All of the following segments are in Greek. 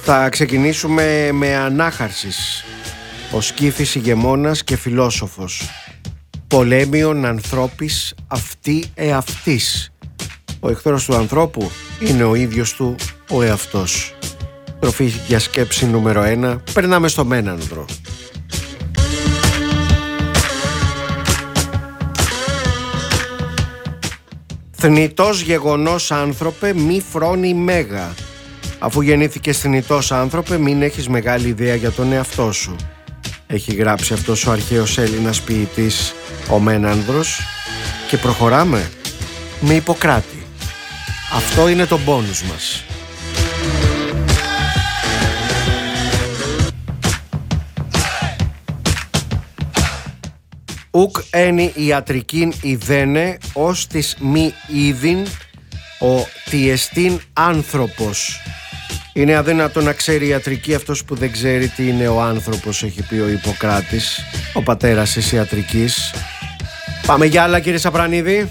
Θα ξεκινήσουμε με ανάχαρσης. Ο Σκύφης ηγεμόνας και φιλόσοφος. Πολέμιον ανθρώπης αυτή εαυτής. Ο εχθρός του ανθρώπου είναι ο ίδιος του ο εαυτός. Τροφή για σκέψη νούμερο 1. Περνάμε στο Μένανδρο. Θνητός γεγονός άνθρωπε μη φρόνη μέγα. Αφού γεννήθηκες θνητός άνθρωπε, μην έχεις μεγάλη ιδέα για τον εαυτό σου. Έχει γράψει αυτός ο αρχαίος Έλληνας ποιητής, ο Μένανδρος. Και προχωράμε με Ιπποκράτη. Αυτό είναι το μπόνους μας. Ουκ ένι ιατρικήν ιδένε ως της μη είδην ο τιεστήν άνθρωπος. Είναι αδύνατο να ξέρει η ιατρική αυτός που δεν ξέρει τι είναι ο άνθρωπος, έχει πει ο Ιπποκράτης, ο πατέρας της ιατρικής. Πάμε για άλλα, κύριε Σαπρανίδη.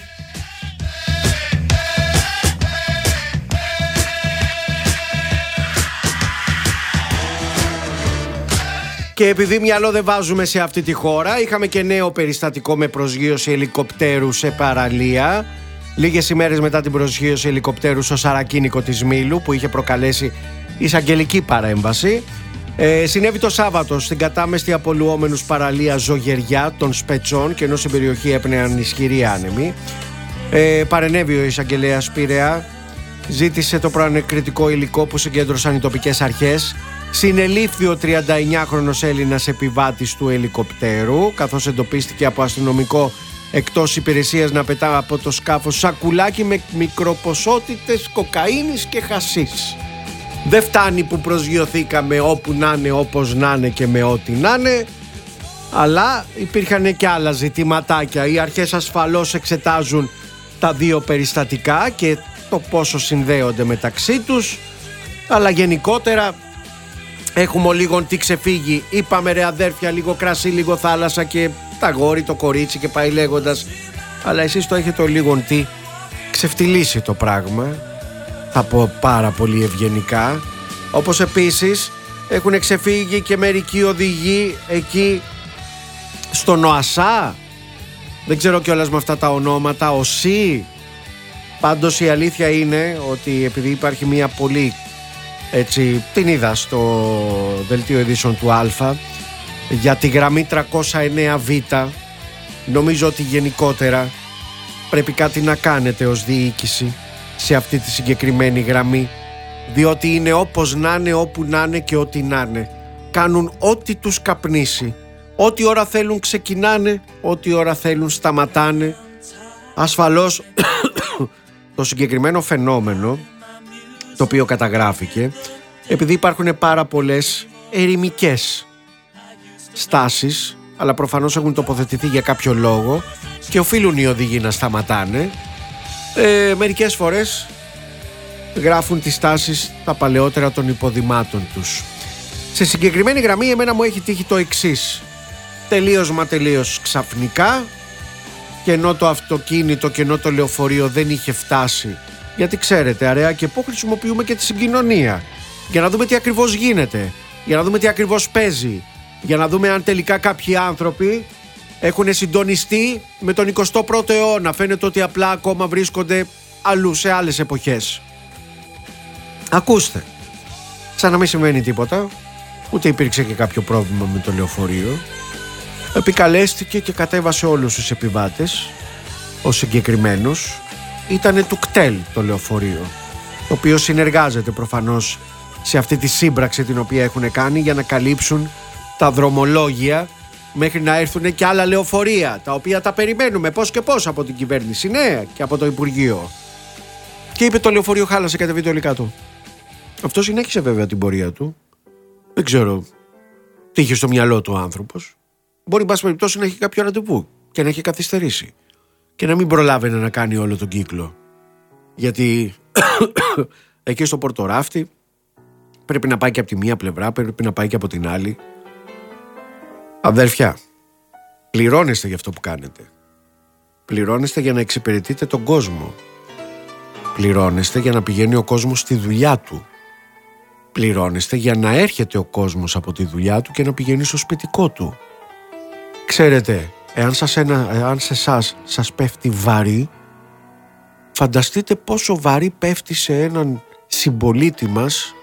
Και επειδή μυαλό δεν βάζουμε σε αυτή τη χώρα, είχαμε και νέο περιστατικό με προσγείωση ελικοπτέρου σε παραλία. Λίγες ημέρες μετά την προσγείωση ελικοπτέρου στο Σαρακίνικο της Μήλου, που είχε προκαλέσει εισαγγελική παρέμβαση, συνέβη το Σάββατο στην κατάμεστη απολουόμενους παραλία Ζωγεριά των Σπετσών, και ενώ στην περιοχή έπνεαν ισχυροί άνεμοι. Παρενέβη ο εισαγγελέας Πειραιά, ζήτησε το προανεκριτικό υλικό που συγκέντρωσαν οι τοπικές αρχές. Συνελήφθη ο 39χρονος Έλληνας επιβάτης του ελικοπτέρου, καθώς εντοπίστηκε από αστυνομικό εκτός υπηρεσίας να πετά από το σκάφος σακουλάκι με μικροποσότητες κοκαίνης και χασίς. Δεν φτάνει που προσγειωθήκαμε όπου να είναι, όπως να είναι και με ό,τι να είναι, αλλά υπήρχαν και άλλα ζητηματάκια. Οι αρχές ασφαλώς εξετάζουν τα δύο περιστατικά και το πόσο συνδέονται μεταξύ τους, αλλά γενικότερα έχουμε λίγο τι ξεφύγει. Είπαμε ρε αδέρφια, λίγο κρασί, λίγο θάλασσα και τα γόρι, το κορίτσι και πάει λέγοντας. Αλλά εσείς το έχετε λίγο τι ξεφτυλίσει το πράγμα, θα πω πάρα πολύ ευγενικά. Όπως επίσης έχουν ξεφύγει και μερικοί οδηγοί εκεί στον ΟΑΣΑ. Δεν ξέρω κιόλας με αυτά τα ονόματα, ΟΣΥ. Πάντως η αλήθεια είναι ότι επειδή υπάρχει μια πολύ, έτσι την είδα στο δελτίο ειδήσεων του Α, για τη γραμμή 309Β, νομίζω ότι γενικότερα πρέπει κάτι να κάνετε ως διοίκηση σε αυτή τη συγκεκριμένη γραμμή, διότι είναι όπως να είναι, όπου να είναι και ό,τι να είναι. Κάνουν ό,τι τους καπνίσει. Ό,τι ώρα θέλουν ξεκινάνε, ό,τι ώρα θέλουν σταματάνε. Ασφαλώς το συγκεκριμένο φαινόμενο, το οποίο καταγράφηκε, επειδή υπάρχουν πάρα πολλές ερημικές στάσεις, αλλά προφανώς έχουν τοποθετηθεί για κάποιο λόγο και οφείλουν οι οδηγοί να σταματάνε, μερικές φορές γράφουν τις στάσεις τα παλαιότερα των υποδημάτων τους. Σε συγκεκριμένη γραμμή εμένα μου έχει τύχει το εξής. Τελείως ξαφνικά, και ενώ το αυτοκίνητο και ενώ το λεωφορείο δεν είχε φτάσει, γιατί ξέρετε, αραιά και πού χρησιμοποιούμε και τη συγκοινωνία για να δούμε τι ακριβώς γίνεται, για να δούμε τι ακριβώς παίζει, για να δούμε αν τελικά κάποιοι άνθρωποι έχουν συντονιστεί με τον 21ο αιώνα. Φαίνεται ότι απλά ακόμα βρίσκονται αλλού, σε άλλες εποχές. Ακούστε, σαν να μην σημαίνει τίποτα, ούτε υπήρξε και κάποιο πρόβλημα με το λεωφορείο. Επικαλέστηκε και κατέβασε όλους τους επιβάτες. Ο συγκεκριμένος ήτανε του κτέλ το λεωφορείο, το οποίο συνεργάζεται προφανώς σε αυτή τη σύμπραξη την οποία έχουν κάνει για να καλύψουν τα δρομολόγια μέχρι να έρθουν και άλλα λεωφορεία, τα οποία τα περιμένουμε πώς και πώς από την κυβέρνηση, ναι, και από το Υπουργείο. Και είπε το λεωφορείο χάλασε, κατεβεί το υλικά του. Αυτό συνέχισε βέβαια την πορεία του. Δεν ξέρω τι είχε στο μυαλό του ο άνθρωπος. Μπορεί, εν πάση περιπτώσει, να έχει κάποιο ραντεβού και να έχει καθυστερήσει και να μην προλάβαινε να κάνει όλο τον κύκλο. Γιατί εκεί στο Πορτοράφτη πρέπει να πάει και από τη μία πλευρά, πρέπει να πάει και από την άλλη. Αδέρφια, πληρώνεστε για αυτό που κάνετε. Πληρώνεστε για να εξυπηρετείτε τον κόσμο. Πληρώνεστε για να πηγαίνει ο κόσμος στη δουλειά του. Πληρώνεστε για να έρχεται ο κόσμος από τη δουλειά του και να πηγαίνει στο σπιτικό του. Ξέρετε, εάν σε εσάς σας πέφτει βαρύ, φανταστείτε πόσο βαρύ πέφτει σε έναν συμπολίτη μας,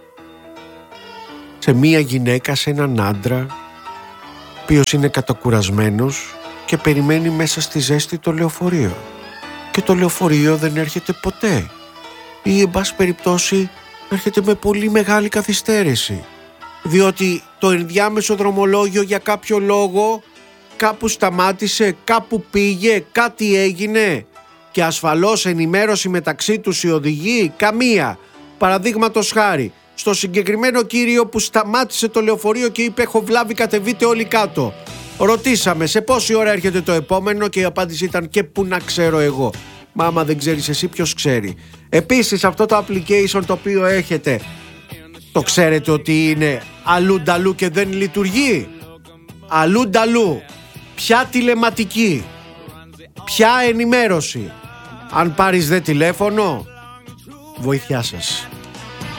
σε μία γυναίκα, σε έναν άντρα, ο οποίος είναι κατακουρασμένος και περιμένει μέσα στη ζέστη το λεωφορείο. Και το λεωφορείο δεν έρχεται ποτέ. Ή, εν πάση περιπτώσει, έρχεται με πολύ μεγάλη καθυστέρηση. Διότι το ενδιάμεσο δρομολόγιο για κάποιο λόγο κάπου σταμάτησε, κάπου πήγε, κάτι έγινε. Και ασφαλώς ενημέρωση μεταξύ τους οι οδηγοί, καμία. Παραδείγματος χάρη, στο συγκεκριμένο κύριο που σταμάτησε το λεωφορείο και είπε «Έχω βλάβει, κατεβείτε όλοι κάτω». Ρωτήσαμε σε πόση ώρα έρχεται το επόμενο και η απάντηση ήταν «Και πού να ξέρω εγώ». Μα άμα δεν ξέρεις εσύ, ποιος ξέρει. Επίσης, αυτό το application το οποίο έχετε, το ξέρετε ότι είναι αλλού-νταλού και δεν λειτουργεί? Αλλού-νταλού. Ποια τηλεματική, ποια ενημέρωση. Αν πάρεις δε τηλέφωνο, βοήθειά σας.